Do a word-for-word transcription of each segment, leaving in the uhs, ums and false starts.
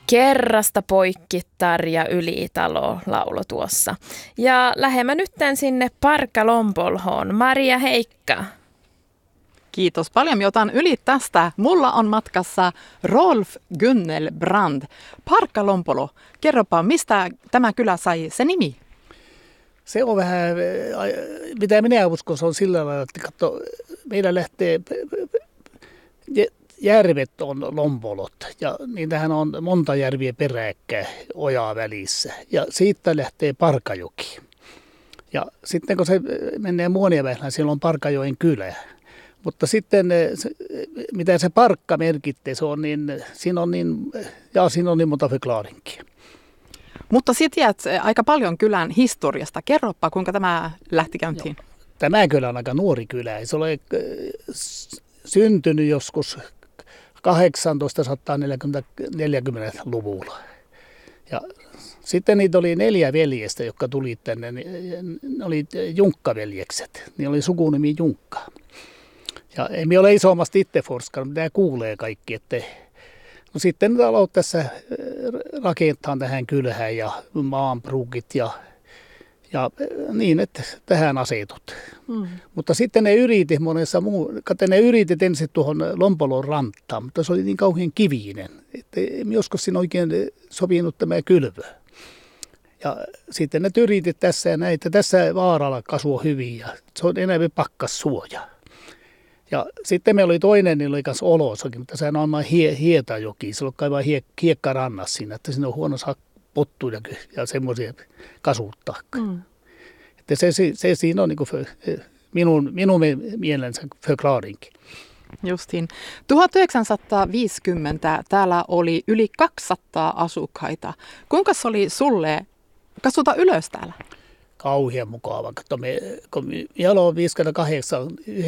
Kerrasta poikki Tarja Ylitalo laulo tuossa. Ja lähemmä nytten sinne Parkalompolhoon. Maria, heikka. Kiitos paljon. Minä otan yli tästä. Mulla on matkassa Rolf Gunnel Brand. Parkkalompolo. Kerropa, mistä tämä kylä sai se nimi? Se on vähän, mitä minä uskon, se on sillä lailla, että katso, meillä lähtee, järvet on lompolot ja niitähän on monta järviä peräkkäin ojaa välissä ja siitä lähtee Parkajoki. Ja sitten kun se menee Muoniaväylään, siellä on Parkajoen kylä. Mutta sitten se, mitä se parkka merkitte, se on niin, siinä on niin, ja siinä on niin monta förklarinkia. Mutta sinä tiedät aika paljon kylän historiasta. Kerropa, kuinka tämä lähti käyntiin. Joo. Tämä kylä on aika nuori kylä. Se oli syntynyt joskus tuhatkahdeksansataaneljäkymmentäluvulla. Ja sitten niitä oli neljä veljestä, jotka tuli tänne. Ne oli Junkkaveljekset. Niillä oli sukunimi Junkka. Ja emme ole isommasti itse forskannut, mutta tämä kuulee kaikki. Että no sitten ne aloivat tässä rakentaa tähän kylään ja maanpruukit ja, ja niin, että tähän asetut. Mm. Mutta sitten ne yritti monessa muu, ne yritit ensin tuohon Lompolon rantaan, mutta se oli niin kauhean kivinen, että emme joskus siinä oikein sopinut tämä kylvö. Ja sitten ne yritit tässä ja näitä, tässä vaaralla kasvua hyvin ja se on enää pakkassuoja. Ja sitten meillä oli toinen, niin oli kanssa Olosakin, mutta sehän on vain hie, Hietajoki. Se on kai vain hie, hiekkarannassa siinä, että siinä on huono saa pottuja ja semmoisia kasvuttaa. Mm. Että se, se, se siinä on niin kuin minun, minun mielensä förklarinkin. Justiin. tuhatyhdeksänsataaviisikymmentä täällä oli yli kaksisataa asukkaita. Kuinka se oli sulle kasvuta ylös täällä? Kauhean mukava. Kun me aloin viisikymmentäkahdeksan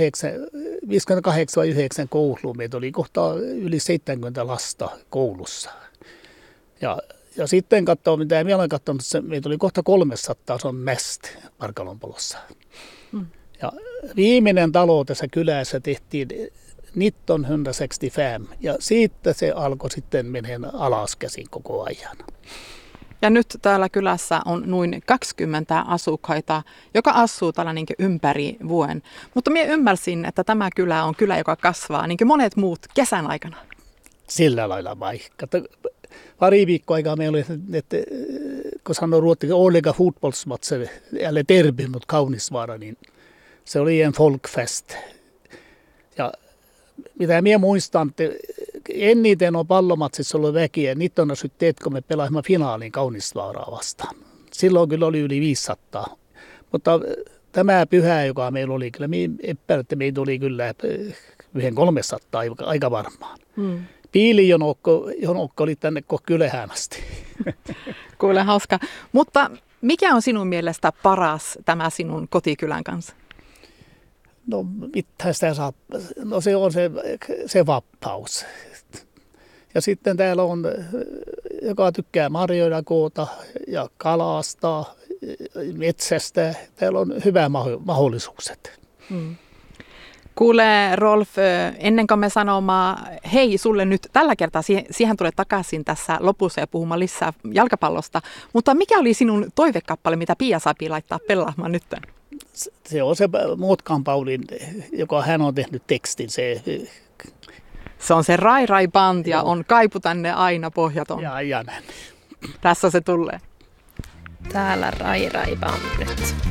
vai yhdeksän kouluun, meitä oli kohta yli seitsemänkymmentä lasta koulussa. Ja, ja sitten katsoin, mitä minä olen katsonut, meitä oli kohta kolmesataa, se on mest Parkalompolossa. Mm. Ja viimeinen talo tässä kylässä tehtiin nittonhundrasextiofem ja siitä se alkoi sitten mennä alaskäsin koko ajan. Ja nyt täällä kylässä on noin kaksikymmentä asukkaita, joka asuu täällä niin ympäri vuoden. Mutta minä ymmärsin, että tämä kylä on kylä, joka kasvaa niin kuin monet muut kesän aikana. Sillä lailla vaikka. Pari viikkoa aikaa meillä oli, että kun sanoo ruotsiksi, årliga fotbollsmatcher, eller derby mot Kaunisvaara, niin se oli en folkfest. Ja mitä minä muistan, että eniten on pallomatsissa ollut väkiä. Nittonhundrasjuttioett, kun me pelasimme finaaliin Kaunisvaaraa vastaan. Silloin kyllä oli yli viisisataa. Mutta tämä pyhä, joka meillä oli, kyllä epäilen, että meitä oli kyllä yhden kolmesataa aika varmaan. Hmm. Piilijonokko jonokko oli tänne kylähän asti. Kuule hauska. Mutta mikä on sinun mielestä paras tämä sinun kotikylän kanssa? No mitään sitä saa. No se on se, se vapaus. Ja sitten täällä on, joka tykkää marjoida koota ja kalastaa, metsästä. Täällä on hyvät mahdollisuukset. Hmm. Kuule Rolf, ennen kuin me sanomaan hei sulle nyt tällä kertaa, siihen tulee takaisin tässä lopussa ja puhumaan lisää jalkapallosta. Mutta mikä oli sinun toivekappale, mitä Pia Sapi laittaa pelaamaan nyt? Se on se Muotkan Paulin, joka hän on tehnyt tekstin. Se, se on se Rai Rai Band ja on Kaipu tänne aina pohjaton. Ja, ja näin. Tässä se tulee. Täällä Rai Rai Band nyt.